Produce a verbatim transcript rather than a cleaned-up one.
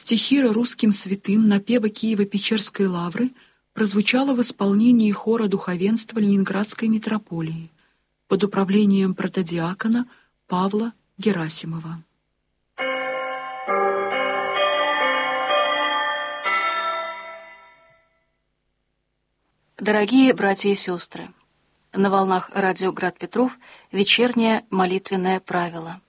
стихира русским святым напева Киево-Печерской лавры прозвучала в исполнении хора духовенства Ленинградской митрополии под управлением протодиакона Павла Герасимова. Дорогие братья и сестры, на волнах радио «Град Петров» вечернее молитвенное правило.